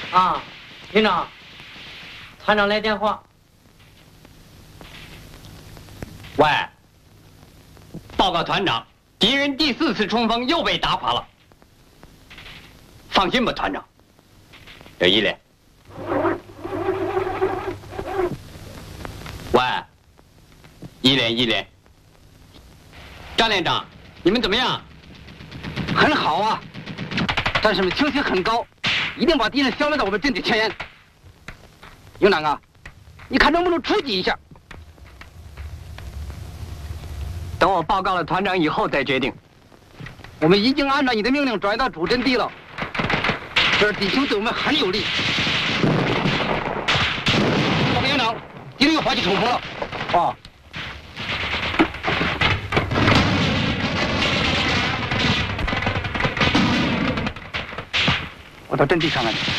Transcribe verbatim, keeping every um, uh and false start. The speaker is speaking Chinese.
啊，营长，团长来电话。 喂，报告团长，敌人第四次冲锋又被打垮了。放心吧，团长。有一连。喂，一连一连。张连长，你们怎么样？ 很好啊，战士们情绪很高，一定把敌人消灭到我们阵地前沿。营长啊，你看能不能出击一下？ 等我报告了团长以后再决定。 我们已经按照你的命令转移到主阵地了，这儿敌情对我们很有利。报告营长，敌人又发起冲锋了。啊。我到阵地看看去。